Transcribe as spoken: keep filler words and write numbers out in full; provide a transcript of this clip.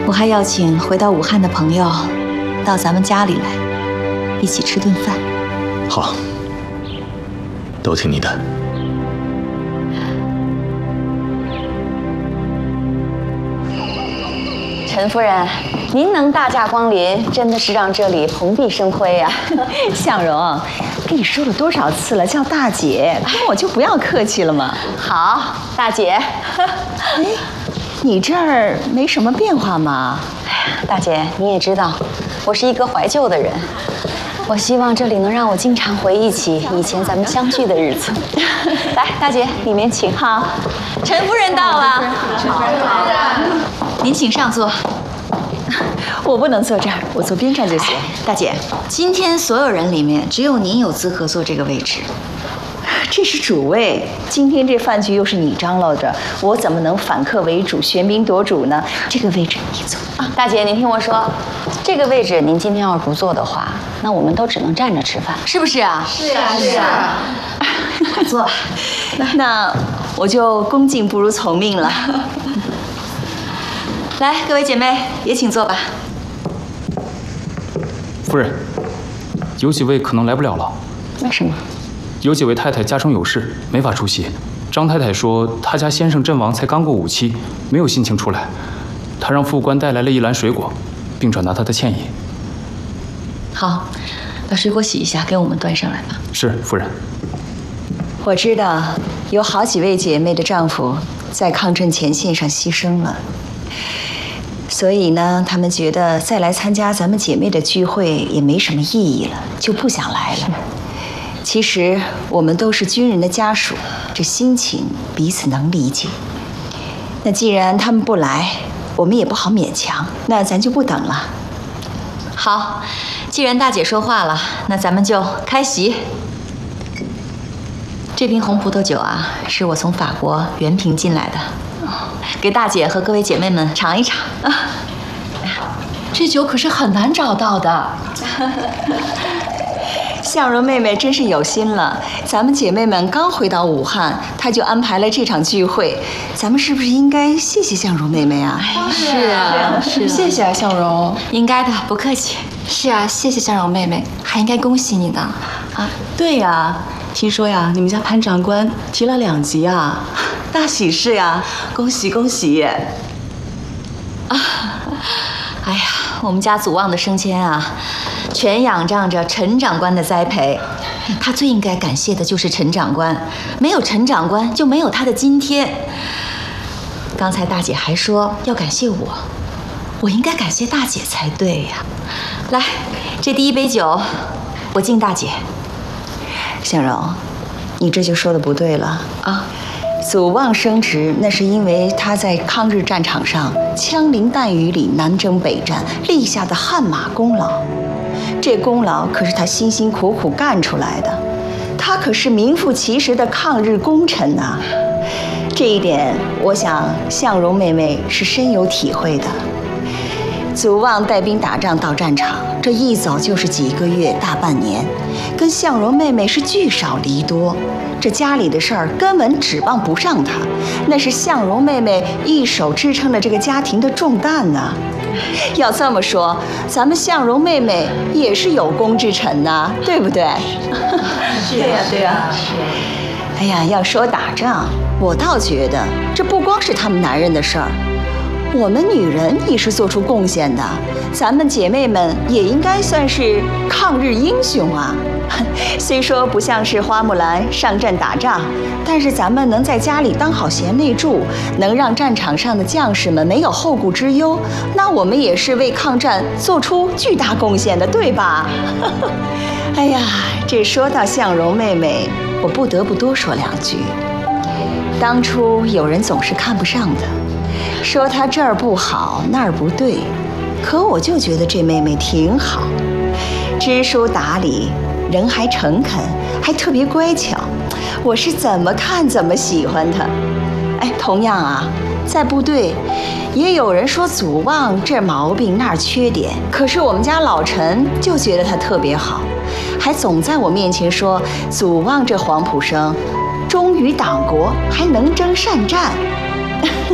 我还邀请回到武汉的朋友到咱们家里来，一起吃顿饭。 好，都听你的。 陈夫人，您能大驾光临，真的是让这里蓬荜生辉呀、啊。 向荣，跟你说了多少次了，叫大姐，那我就不要客气了嘛。 好，大姐。 哎，你这儿没什么变化吗？ 哎呀，大姐，你也知道，我是一个怀旧的人。我希望这里能让我经常回忆起以前咱们相聚的日子。来，大姐，里面请。 好， 陈夫人到了。 陈夫人好。您请上座。 我不能坐这儿，我坐边上就行。 大姐，今天所有人里面只有您有资格坐这个位置。 这是主位，今天这饭局又是你张罗着，我怎么能反客为主、喧宾夺主呢？这个位置你坐啊。大姐，您听我说，这个位置您今天要是不坐的话，那我们都只能站着吃饭，是不是啊？ 是啊，是啊。快坐吧。 那我就恭敬不如从命了。 来，各位姐妹也请坐吧。 夫人，有几位可能来不了了。 为什么？ 有几位太太家中有事，没法出席。张太太说，她家先生阵亡才刚过五期，没有心情出来。她让副官带来了一篮水果，并转达她的歉意。 好，把水果洗一下，给我们端上来吧。 是，夫人。 我知道有好几位姐妹的丈夫在抗震前线上牺牲了。所以呢，他们觉得再来参加咱们姐妹的聚会也没什么意义了，就不想来了。其实我们都是军人的家属，这心情彼此能理解。那既然他们不来，我们也不好勉强，那咱就不等了。 好，既然大姐说话了，那咱们就开席。这瓶红葡萄酒啊，是我从法国原瓶进来的。给大姐和各位姐妹们尝一尝啊！ 这酒可是很难找到的。 向荣妹妹真是有心了，咱们姐妹们刚回到武汉，她就安排了这场聚会，咱们是不是应该谢谢向荣妹妹啊？ 是啊，是。谢谢啊，向荣。 应该的，不客气。 是啊，谢谢向荣妹妹，还应该恭喜你呢。 啊，对呀，听说呀，你们家潘长官提了两级啊。大喜事呀！恭喜恭喜！啊， 哎呀，我们家祖旺的升迁啊，全仰仗着陈长官的栽培。他最应该感谢的就是陈长官，没有陈长官就没有他的今天。刚才大姐还说要感谢我，我应该感谢大姐才对呀。来，这第一杯酒，我敬大姐。 向荣，你这就说的不对了啊！祖旺升职，那是因为他在抗日战场上枪林弹雨里南征北战立下的汗马功劳，这功劳可是他辛辛苦苦干出来的，他可是名副其实的抗日功臣呐。这一点，我想向荣妹妹是深有体会的。祖旺带兵打仗到战场，这一走就是几个月、大半年，跟向荣妹妹是聚少离多。这家里的事儿根本指望不上她，那是向荣妹妹一手支撑了这个家庭的重担呢。要这么说，咱们向荣妹妹也是有功之臣呐，对不对？ 是呀，对呀。 哎呀，要说打仗，我倒觉得这不光是他们男人的事儿，我们女人也是做出贡献的。咱们姐妹们也应该算是抗日英雄啊。虽说不像是花木兰上阵打仗，但是咱们能在家里当好贤内助，能让战场上的将士们没有后顾之忧，那我们也是为抗战做出巨大贡献的，对吧？哎呀，这说到向荣妹妹，我不得不多说两句。当初有人总是看不上她，说她这儿不好那儿不对，可我就觉得这妹妹挺好，知书达理，人还诚恳，还特别乖巧，我是怎么看怎么喜欢她。哎，同样啊，在部队也有人说祖旺这毛病那儿缺点，可是我们家老陈就觉得他特别好，还总在我面前说祖旺这黄埔生忠于党国，还能征善战。